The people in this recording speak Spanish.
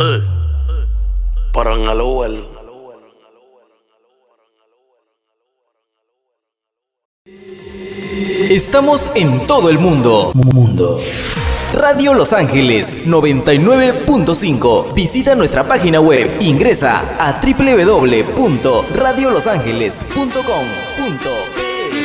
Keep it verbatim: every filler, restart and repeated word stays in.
Eh, para en el Uber. Estamos en todo el mundo. Mundo. Radio Los Ángeles noventa y nueve punto cinco. Visita nuestra página web. Ingresa a doble u doble u doble u punto radio los ángeles punto com punto be.